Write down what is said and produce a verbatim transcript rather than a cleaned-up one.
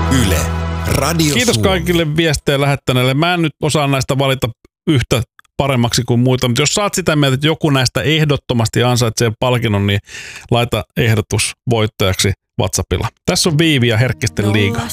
Yle. Radio Kiitos Suomi. kaikille viestejä lähettäneille. Mä en nyt osaa näistä valita yhtä paremmaksi kuin muita, mutta jos saat sitä mieltä, että joku näistä ehdottomasti ansaitsee palkinnon, niin laita ehdotus voittajaksi WhatsAppilla. Tässä on Viivi ja Herkkisten liiga.